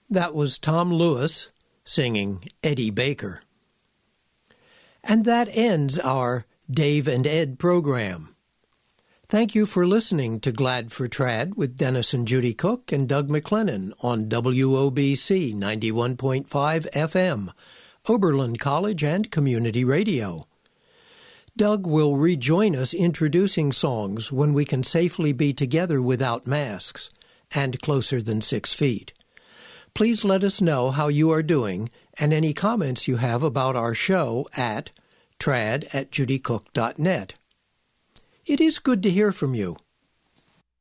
That was Tom Lewis singing Eddie Baker. And that ends our Dave and Ed program. Thank you for listening to Glad for Trad with Dennis and Judy Cook and Doug McLennan on WOBC 91.5 FM, Oberlin College and Community Radio. Doug will rejoin us introducing songs when we can safely be together without masks and closer than 6 feet. Please let us know how you are doing and any comments you have about our show at trad@judycook.net. It is good to hear from you.